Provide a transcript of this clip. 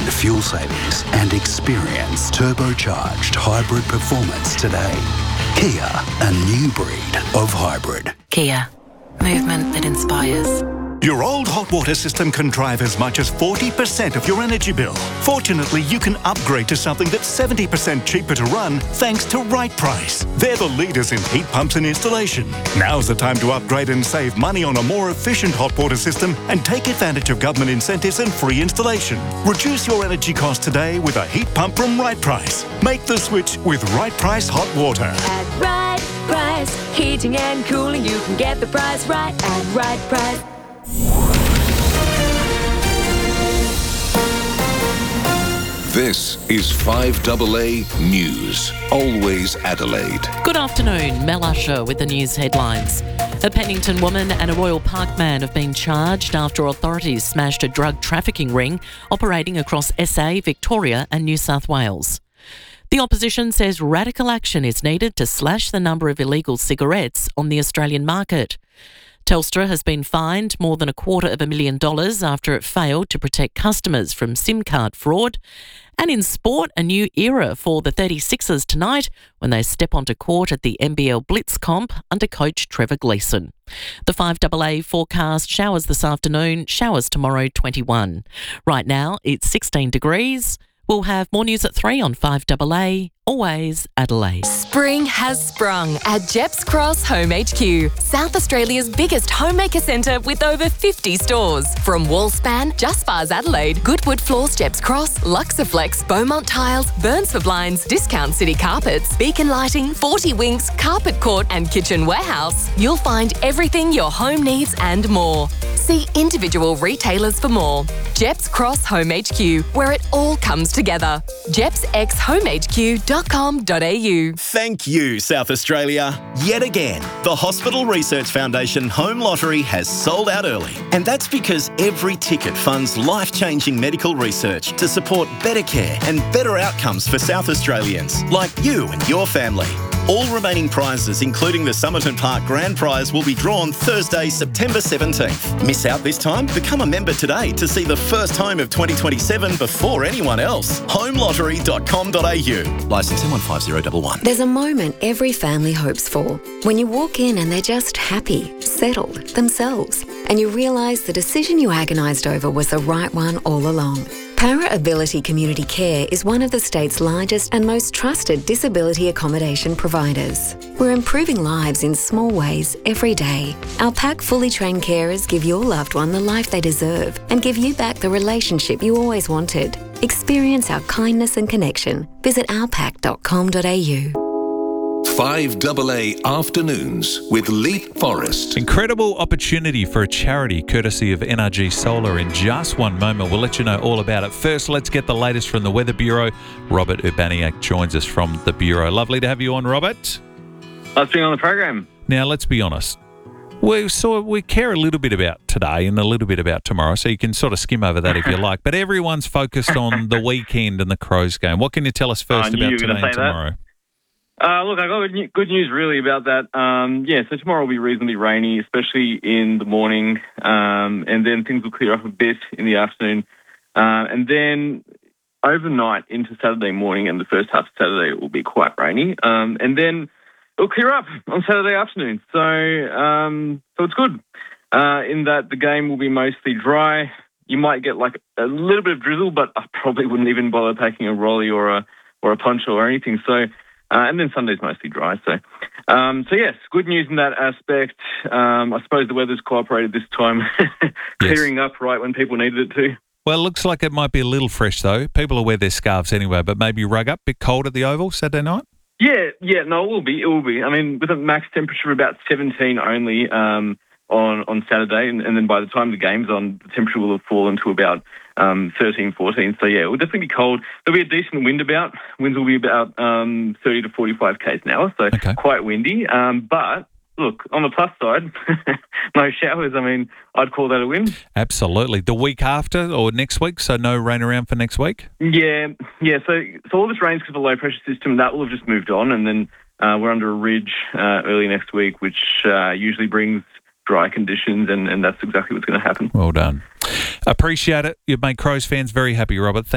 fuel savings and experience turbocharged hybrid performance today. Kia, a new breed of hybrid. Kia, movement that inspires. Your old hot water system can drive as much as 40% of your energy bill. Fortunately, you can upgrade to something that's 70% cheaper to run thanks to Right Price. They're the leaders in heat pumps and installation. Now's the time to upgrade and save money on a more efficient hot water system and take advantage of government incentives and free installation. Reduce your energy cost today with a heat pump from Right Price. Make the switch with Right Price Hot Water. At Right Price, heating and cooling, you can get the price right at Right Price. This is 5AA News, always Adelaide. Good afternoon, Mel Usher with the news headlines. A Pennington woman and a Royal Park man have been charged after authorities smashed a drug trafficking ring operating across SA, Victoria and New South Wales. The opposition says radical action is needed to slash the number of illegal cigarettes on the Australian market. Telstra has been fined more than $250,000 after it failed to protect customers from SIM card fraud. And in sport, a new era for the 36ers tonight when they step onto court at the NBL Blitz Comp under coach Trevor Gleeson. The 5AA forecast: showers this afternoon, showers tomorrow 21. Right now it's 16 degrees. We'll have more news at 3 on 5AA, always Adelaide. Spring has sprung at Jeps Cross Home HQ, South Australia's biggest homemaker centre with over 50 stores. From Wallspan, Just Bars Adelaide, Goodwood Floors Jeps Cross, Luxaflex, Beaumont Tiles, Burns for Blinds, Discount City Carpets, Beacon Lighting, 40 Winks, Carpet Court and Kitchen Warehouse, you'll find everything your home needs and more. See individual retailers for more. Jeps Cross Home HQ, where it all comes together. jepsxhomehq.com.au. Thank you, South Australia. Yet again, the Hospital Research Foundation Home Lottery has sold out early. And that's because every ticket funds life-changing medical research to support better care and better outcomes for South Australians, like you and your family. All remaining prizes, including the Somerton Park Grand Prize, will be drawn Thursday, September 17th. Miss out this time? Become a member today to see the first home of 2027 before anyone else. homelottery.com.au. Licence M15011. There's a moment every family hopes for. When you walk in and they're just happy, settled, themselves, and you realise the decision you agonised over was the right one all along. Para Ability Community Care is one of the state's largest and most trusted disability accommodation providers. We're improving lives in small ways every day. Our PAC fully trained carers give your loved one the life they deserve and give you back the relationship you always wanted. Experience our kindness and connection. Visit ourpac.com.au. 5AA Afternoons with Leap Forest. Incredible opportunity for a charity courtesy of NRG Solar in just one moment. We'll let you know all about it. First, let's get the latest from the Weather Bureau. Robert Urbaniak joins us from the Bureau. Lovely to have you on, Robert. Nice being on the program. Now, let's be honest. We care a little bit about today and a little bit about tomorrow, so you can sort of skim over that if you like. But everyone's focused on the weekend and the Crows game. What can you tell us first about today and tomorrow? Look, I got good news really about that. So tomorrow will be reasonably rainy, especially in the morning, and then things will clear up a bit in the afternoon. And then overnight into Saturday morning and the first half of Saturday it will be quite rainy. And then it'll clear up on Saturday afternoon. So it's good in that the game will be mostly dry. You might get like a little bit of drizzle, but I probably wouldn't even bother taking a rolly or a poncho or anything. So. And then Sunday's mostly dry. So yes, good news in that aspect. I suppose the weather's cooperated this time, clearing up right when people needed it to. Well, it looks like it might be a little fresh, though. People will wear their scarves anyway, but maybe rug up. Bit cold at the Oval Saturday night? Yeah, no, it will be. I mean, with a max temperature of about 17 only on Saturday, and then by the time the game's on, the temperature will have fallen to about 13, 14. So, yeah, it will definitely be cold. There'll be a decent wind about. Winds will be about 30 to 45 k's an hour, so quite windy. But, look, on the plus side, no showers. I mean, I'd call that a win. Absolutely. The week after or next week, so no rain around for next week? Yeah. So all this rain's because of the low-pressure system. That will have just moved on, and then we're under a ridge early next week, which usually brings dry conditions, and that's exactly what's going to happen. Well done. Appreciate it. You've made Crows fans very happy, Robert.